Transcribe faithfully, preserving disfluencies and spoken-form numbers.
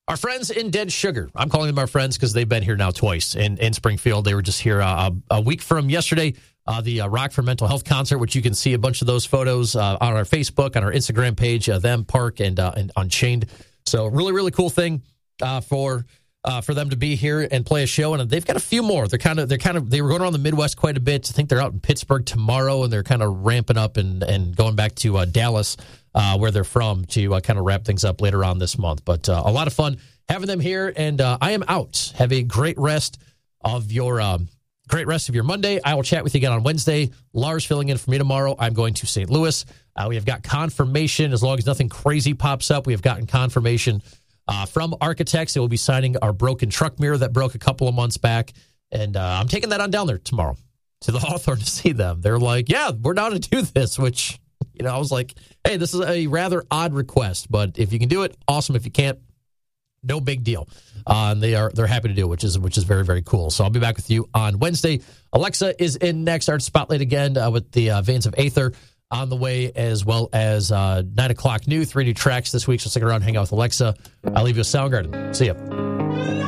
Our friends in Dead Sugar. I'm calling them our friends because they've been here now twice in, in Springfield. They were just here uh, a, a week from yesterday, uh, the uh, Rock for Mental Health concert, which you can see a bunch of those photos uh, on our Facebook, on our Instagram page, uh, them, Park, and, uh, and Unchained. So really, really cool thing uh, for uh, for them to be here and play a show. And they've got a few more. They're kind of they're kind of they were going around the Midwest quite a bit. I think they're out in Pittsburgh tomorrow, and they're kind of ramping up and, and going back to uh, Dallas, uh, where they're from, to uh, kind of wrap things up later on this month. But uh, a lot of fun having them here, and uh, I am out. Have a great rest of your um, great rest of your Monday. I will chat with you again on Wednesday. Lars filling in for me tomorrow. I'm going to Saint Louis. Uh, we have got confirmation, as long as nothing crazy pops up, we have gotten confirmation uh, from Architects. They will be signing our broken truck mirror that broke a couple of months back, and uh, I'm taking that on down there tomorrow to the Hawthorne to see them. They're like, yeah, we're down to do this, which, you know, I was like, hey, this is a rather odd request, but if you can do it, awesome. If you can't, no big deal. Uh, and they are, they're happy to do it, which is, which is very, very cool. So I'll be back with you on Wednesday. Alexa is in next. Art Spotlight again uh, with the uh, Veins of Aether on the way, as well as uh, nine o'clock new, three new tracks this week. So stick around, hang out with Alexa. I'll leave you with Soundgarden. See ya.